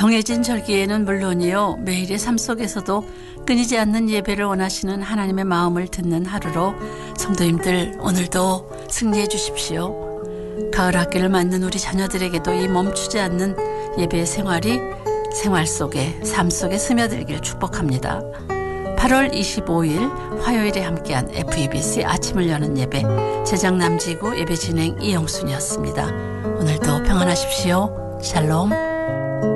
정해진 절기에는 물론이요, 매일의 삶 속에서도 끊이지 않는 예배를 원하시는 하나님의 마음을 듣는 하루로 성도님들 오늘도 승리해 주십시오. 가을 학기를 맞는 우리 자녀들에게도 이 멈추지 않는 예배 생활이 생활 속에, 삶 속에 스며들길 축복합니다. 8월 25일 화요일에 함께한 FEBC 아침을 여는 예배, 제작 남지구 예배 진행 이영순이었습니다. 오늘도 평안하십시오. 샬롬.